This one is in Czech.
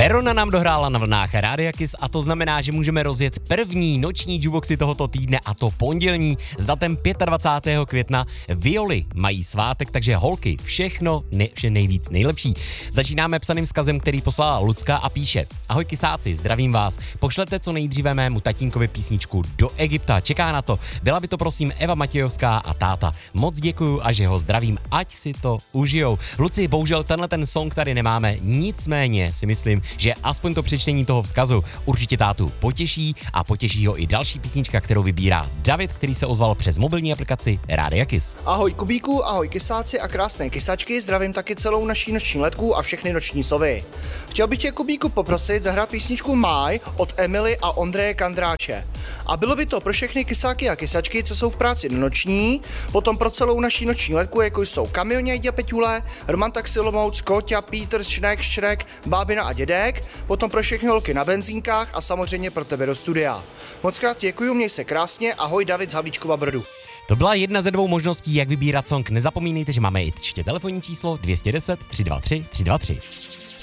Verona nám dohrála na vlnách Rádia Kiss a to znamená, že můžeme rozjet první noční jukeboxy tohoto týdne a to pondělní s datem 25. května. Violy mají svátek, takže holky, vše nejvíc nejlepší. Začínáme psaným vzkazem, který poslala Lucka a píše: Ahoj kysáci, zdravím vás. Pošlete co nejdříve mému tatínkovi písničku Do Egypta. Čeká na to. Byla by to prosím Eva Matějovská a táta. Moc děkuju a že ho zdravím, ať si to užijou. Luci, bohužel tenhle ten song tady nemáme, nicméně si myslím, že aspoň to přečtení toho vzkazu určitě tátu potěší a potěší ho i další písnička, kterou vybírá David, který se ozval přes mobilní aplikaci Rádia Kiss. Ahoj Kubíku, ahoj kysáci a krásné kysačky, zdravím taky celou naší noční letku a všechny noční sovy. Chtěl bych tě, Kubíku, poprosit zahrát písničku Máj od Emily a Ondreje Kandráče. A bylo by to pro všechny kysáky a kysačky, co jsou v práci noční, potom pro celou naší noční letku, jako jsou Kamionějďa Peťule, Roman Taxi Olomouc, Kóťa, Pítr, Šrek, Bábina a dědek, potom pro všechny holky na benzínkách a samozřejmě pro tebe do studia. Mockrát děkuju, měj se krásně, ahoj David z Havlíčkova Brodu. To byla jedna ze dvou možností, jak vybírat song. Nezapomínejte, že máme i telefonní číslo 210 323 323.